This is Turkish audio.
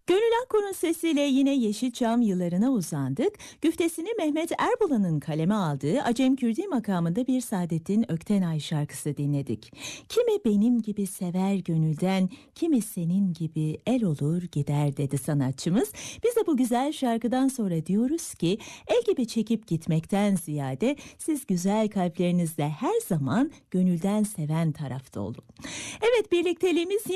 Gönül Akkor'un sesiyle yine Yeşilçam yıllarına uzandık. Güftesini Mehmet Erbulan'ın kaleme aldığı Acem Kürdi makamında bir Saadettin Öktenay şarkısı dinledik. Kimi benim gibi sever gönülden, kimi senin gibi el olur gider dedi sanatçımız. Biz de bu güzel şarkıdan sonra diyoruz ki el gibi çekip gitmekten ziyade siz güzel kalplerinizle her zaman gönülden seven tarafta olun. Evet, birlikteliğimiz